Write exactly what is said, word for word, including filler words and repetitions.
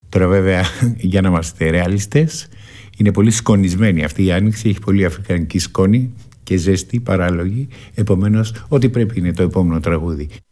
Τώρα βέβαια, για να είμαστε ρεαλιστές, είναι πολύ σκονισμένη αυτή η άνοιξη, έχει πολύ αφρικανική σκόνη και ζέστη, παράλογη. Επομένως, ό,τι πρέπει είναι το επόμενο τραγούδι.